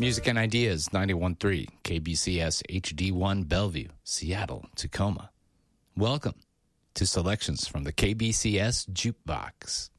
Music and Ideas 91.3 KBCS HD1 Bellevue, Seattle, Tacoma. Welcome to selections from the KBCS Jukebox.